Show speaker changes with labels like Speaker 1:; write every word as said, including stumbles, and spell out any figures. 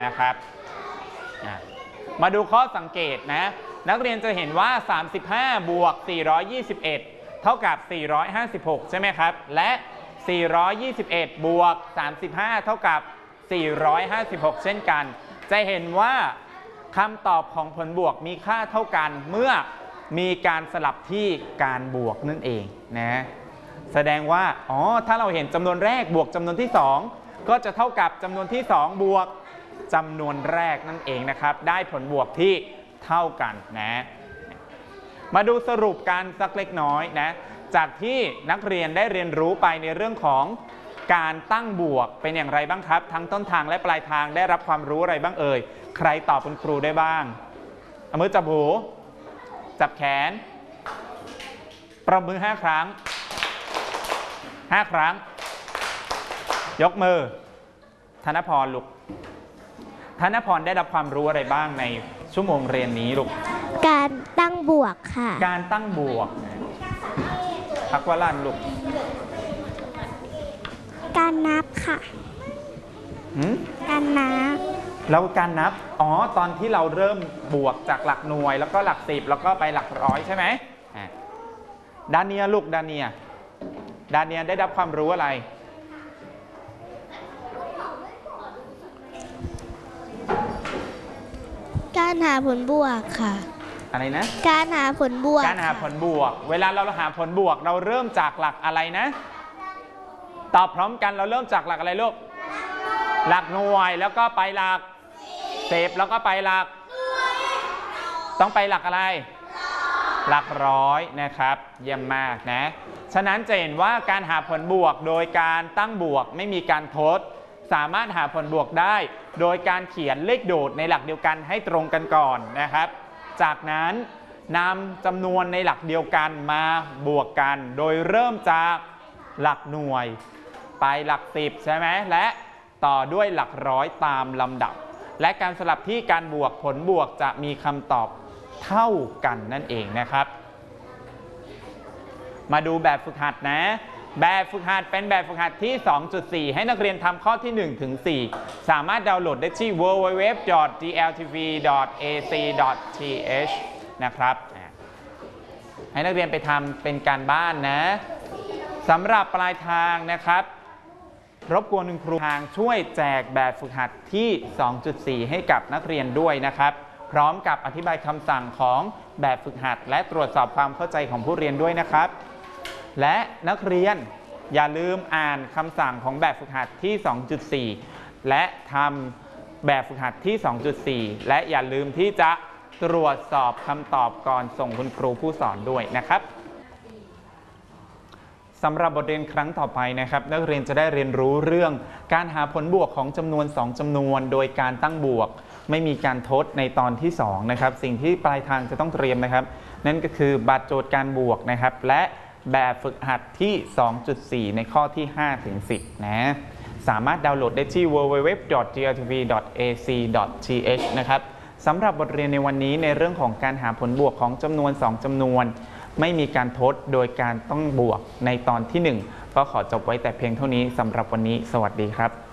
Speaker 1: นะครับมาดูข้อสังเกตนะนักเรียนจะเห็นว่าสามสิบห้าบวกสี่ร้อยยี่สิบเอ็ดเท่ากับสี่ร้อยห้าสิบหกใช่ไหมครับและสี่ร้อยยี่สิบเอ็ดบวกสามสิบห้าเท่ากับสี่ร้อยห้าสิบหกเช่นกันจะเห็นว่าคำตอบของผลบวกมีค่าเท่ากันเมื่อมีการสลับที่การบวกนั่นเองนะแสดงว่าอ๋อถ้าเราเห็นจำนวนแรกบวกจำนวนที่สองก็จะเท่ากับจำนวนที่สองบวกจำนวนแรกนั่นเองนะครับได้ผลบวกที่เท่ากันนะมาดูสรุปกันสักเล็กน้อยนะจากที่นักเรียนได้เรียนรู้ไปในเรื่องของการตั้งบวกเป็นอย่างไรบ้างครับทั้งต้นทางและปลายทางได้รับความรู้อะไรบ้างเอ่ยใครตอบคุณครูได้บ้างเอามือจับหูจับแขนประมือห้าครั้งห้าครั้งยกมือธนพรลูกธนพรได้รับความรู้อะไรบ้างในชั่วโมงเรียนนี้ลูก
Speaker 2: การตั้งบวกค่ะ
Speaker 1: การตั้งบวกพักวลันลูก
Speaker 2: การนับค่ะการนับ
Speaker 1: แล้วการนับอ๋อตอนที่เราเริ่มบวกจากหลักหน่วยแล้วก็หลักสิบแล้วก็ไปหลักร้อยใช่ไหมดาเนียลูกดาเนียดาเนียได้รับความรู้อะไร
Speaker 2: การหาผลบวกค่ะ
Speaker 1: อะไรนะ
Speaker 2: การหาผลบวก
Speaker 1: การหาผลบวกเวลาเราหาผลบวกเราเริ่มจากหลักอะไรนะตอบพร้อมกันเราเริ่มจากหลักอะไรลูกหลักหน่วยแล้วก็ไปหลักสิบแล้วก็ไปหลักต้องไปหลักอะไรหลักร้อยนะครับเยี่ยมมากนะฉะนั้นจะเห็นว่าการหาผลบวกโดยการตั้งบวกไม่มีการทดสามารถหาผลบวกได้โดยการเขียนเลขโดดในหลักเดียวกันให้ตรงกันก่อนนะครับจากนั้นนำจำนวนในหลักเดียวกันมาบวกกันโดยเริ่มจากหลักหน่วยไปหลักสิบใช่ไหมและต่อด้วยหลักร้อยตามลำดับและการสลับที่การบวกผลบวกจะมีคำตอบเท่ากันนั่นเองนะครับมาดูแบบฝึกหัดนะแบบฝึกหัดเป็นแบบฝึกหัดที่ สองจุดสี่ ให้นักเรียนทำข้อที่หนึ่งถึงสี่สามารถดาวน์โหลดได้ที่ ดับเบิลยู ดับเบิลยู ดับเบิลยู ดอท ดี แอล ที วี ดอท เอ ซี ดอท ที เอช นะครับให้นักเรียนไปทำเป็นการบ้านนะสำหรับปลายทางนะครับรบกวนคุณครูทางช่วยแจกแบบฝึกหัดที่ สองจุดสี่ ให้กับนักเรียนด้วยนะครับพร้อมกับอธิบายคำสั่งของแบบฝึกหัดและตรวจสอบความเข้าใจของผู้เรียนด้วยนะครับและนักเรียนอย่าลืมอ่านคำสั่งของแบบฝึกหัดที่ สองจุดสี่ และทำแบบฝึกหัดที่ สองจุดสี่ และอย่าลืมที่จะตรวจสอบคำตอบก่อนส่งคุณครูผู้สอนด้วยนะครับสำหรับบทเรียนครั้งต่อไปนะครับนักเรียนจะได้เรียนรู้เรื่องการหาผลบวกของจำนวนสองจำนวนโดยการตั้งบวกไม่มีการทดในตอนที่สองนะครับสิ่งที่ปลายทางจะต้องเตรียมนะครับนั่นก็คือบัตรโจทย์การบวกนะครับและแบบฝึกหัดที่ สองจุดสี่ ในข้อที่ ห้าถึงสิบ นะสามารถดาวน์โหลดได้ที่ ดับเบิลยู ดับเบิลยู ดับเบิลยู ดอท ดี แอล ที วี ดอท เอ ซี ดอท ที เอช นะครับสำหรับบทเรียนในวันนี้ในเรื่องของการหาผลบวกของจำนวนสองจำนวนไม่มีการทดโดยการต้องบวกในตอนที่หนึ่งก็ขอจบไว้แต่เพียงเท่านี้สำหรับวันนี้สวัสดีครับ